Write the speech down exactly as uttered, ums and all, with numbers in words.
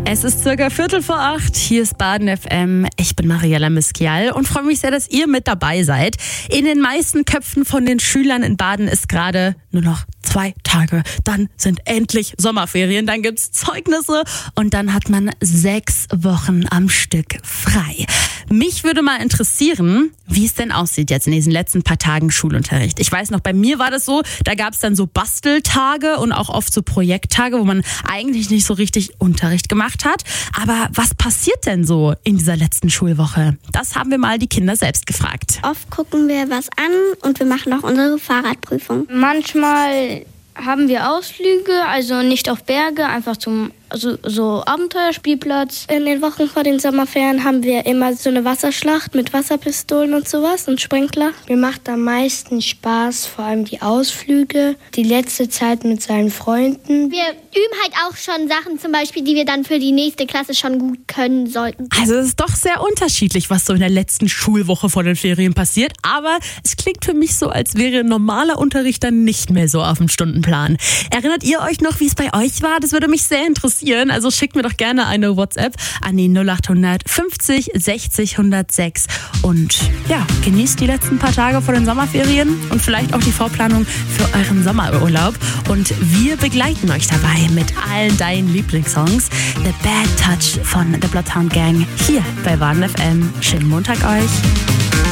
Es ist circa Viertel vor acht. Hier ist Baden F M. Ich bin Mariella Miskial und freue mich sehr, dass ihr mit dabei seid. In den meisten Köpfen von den Schülern in Baden ist gerade nur noch zwei Tage. Dann sind endlich Sommerferien, dann gibt's Zeugnisse und dann hat man sechs Wochen am Stück frei. Mich würde mal interessieren, wie es denn aussieht jetzt in diesen letzten paar Tagen Schulunterricht. Ich weiß noch, bei mir war das so, da gab's dann so Basteltage und auch oft so Projekttage, wo man eigentlich nicht so richtig Unterricht gemacht hat. Aber was passiert denn so in dieser letzten Schulwoche? Das haben wir mal die Kinder selbst gefragt. Oft gucken wir was an und wir machen auch unsere Fahrradprüfung. Manchmal haben wir Ausflüge, also nicht auf Berge, einfach zum also so Abenteuerspielplatz. In den Wochen vor den Sommerferien haben wir immer so eine Wasserschlacht mit Wasserpistolen und sowas und Sprinkler. Mir macht am meisten Spaß, vor allem die Ausflüge, die letzte Zeit mit seinen Freunden. Wir üben halt auch schon Sachen zum Beispiel, die wir dann für die nächste Klasse schon gut können sollten. Also es ist doch sehr unterschiedlich, was so in der letzten Schulwoche vor den Ferien passiert. Aber es klingt für mich so, als wäre normaler Unterricht dann nicht mehr so auf dem Stundenplan. Erinnert ihr euch noch, wie es bei euch war? Das würde mich sehr interessieren. Also schickt mir doch gerne eine WhatsApp an die null acht hundert fünfzig sechzig hundertsechs und ja, genießt die letzten paar Tage vor den Sommerferien und vielleicht auch die Vorplanung für euren Sommerurlaub. Und wir begleiten euch dabei mit allen deinen Lieblingssongs. The Bad Touch von The Bloodhound Gang hier bei Baden F M. Schönen Montag euch.